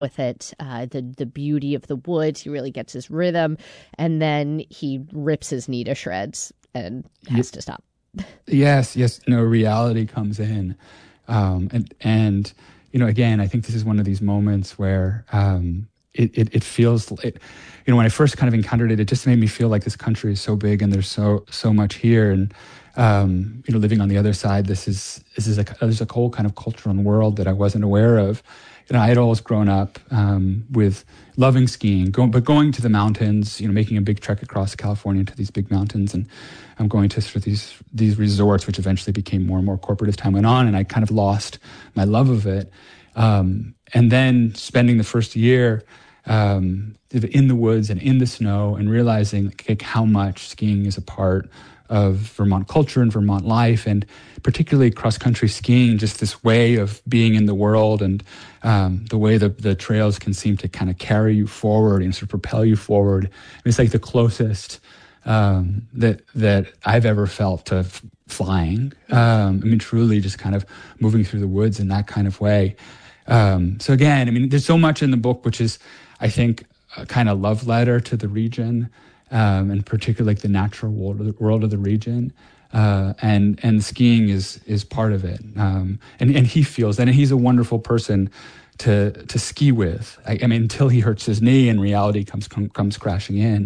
with it, the beauty of the woods. He really gets his rhythm, and then he rips his knee to shreds and has to stop. Yes. No, reality comes in, and again, I think this is one of these moments where it feels like, when I first kind of encountered it, it just made me feel like this country is so big and there's so much here, and living on the other side, there's a whole kind of culture and world that I wasn't aware of. I had always grown up with loving skiing, but going to the mountains, making a big trek across California to these big mountains, and I'm going to sort of these resorts, which eventually became more and more corporate as time went on, and I kind of lost my love of it. And then spending the first year in the woods and in the snow, and realizing like how much skiing is a part of Vermont culture and Vermont life, and particularly cross-country skiing, just this way of being in the world, and the way the trails can seem to kind of carry you forward and sort of propel you forward. It's like the closest that I've ever felt to flying. Truly just kind of moving through the woods in that kind of way. So again, there's so much in the book which is, I think, a kind of love letter to the region, and particularly like the natural world of the region. And skiing is part of it. And he feels that, and he's a wonderful person to ski with. Until he hurts his knee and reality comes crashing in,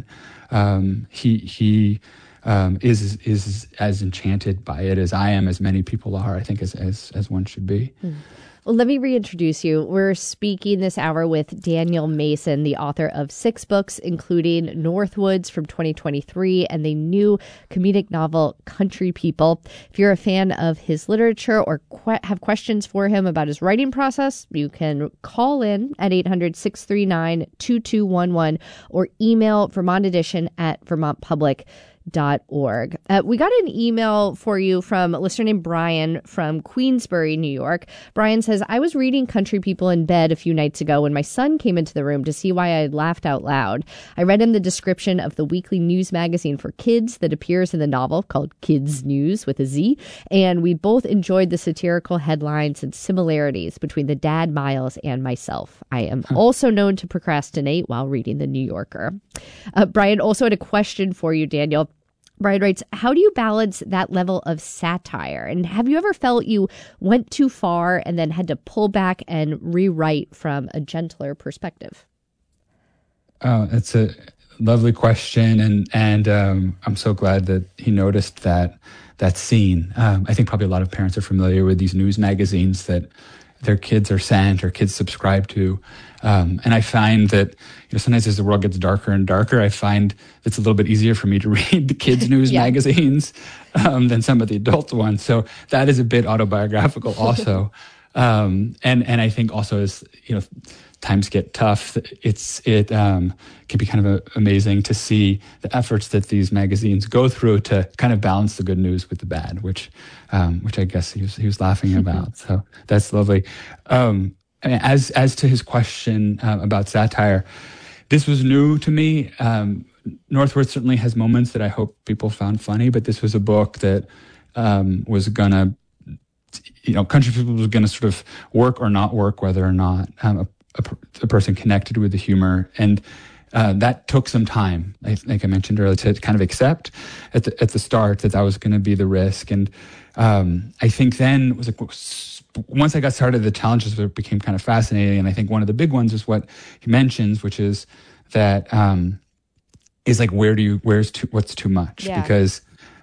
he is as enchanted by it as I am, as many people are, I think, as one should be. Well, let me reintroduce you. We're speaking this hour with Daniel Mason, the author of 6 books, including Northwoods from 2023 and the new comedic novel Country People. If you're a fan of his literature or have questions for him about his writing process, you can call in at 800-639-2211 or email vermontedition@vermontpublic.org. We got an email for you from a listener named Brian from Queensbury, New York. Brian says, I was reading Country People in bed a few nights ago when my son came into the room to see why I had laughed out loud. I read him the description of the weekly news magazine for kids that appears in the novel called Kids News with a Z, and we both enjoyed the satirical headlines and similarities between the dad Miles and myself. I am also known to procrastinate while reading The New Yorker. Brian also had a question for you, Daniel. Brian writes, how do you balance that level of satire? And have you ever felt you went too far and then had to pull back and rewrite from a gentler perspective? Oh, that's a lovely question. And I'm so glad that he noticed that scene. I think probably a lot of parents are familiar with these news magazines that their kids are sent or kids subscribe to. And I find that sometimes as the world gets darker and darker, I find it's a little bit easier for me to read the kids' news magazines than some of the adult ones. So that is a bit autobiographical also. And I think also as times get tough, it can be kind of amazing to see the efforts that these magazines go through to kind of balance the good news with the bad, which I guess he was laughing about. So that's lovely. As to his question about satire, this was new to me. Northwoods certainly has moments that I hope people found funny, but this was a book that was gonna, Country People was gonna sort of work or not work, whether or not a person connected with the humor, and that took some time. Like I mentioned earlier, to kind of accept at the start that was going to be the risk, and I think then it was like, once I got started, the challenges became kind of fascinating, and I think one of the big ones is what he mentions, which is that is like what's too much, because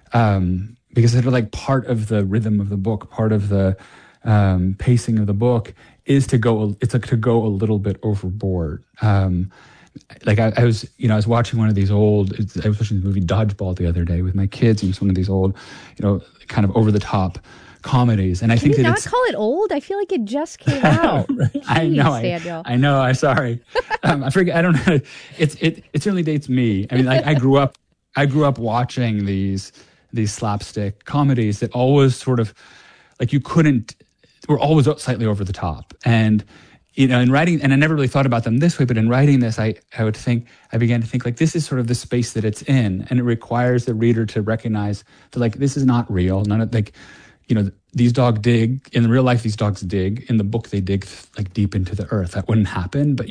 it's like part of the rhythm of the book, part of the pacing of the book is to go a little bit overboard. Like I was watching one of these I was watching the movie Dodgeball the other day with my kids, and it was one of these old, kind of over the top comedies. And I think Can you not call it old? I feel like it just came out. Jeez, I know, Daniel. I know. I'm sorry. I forget. I don't know. It certainly dates me. I grew up watching these slapstick comedies that always sort of like were always slightly over the top. And in writing, and I never really thought about them this way, but in writing this, I began to think like this is sort of the space that it's in, and it requires the reader to recognize that like this is not real. None of these dogs dig in real life. These dogs dig in the book. They dig like deep into the earth. That wouldn't happen, but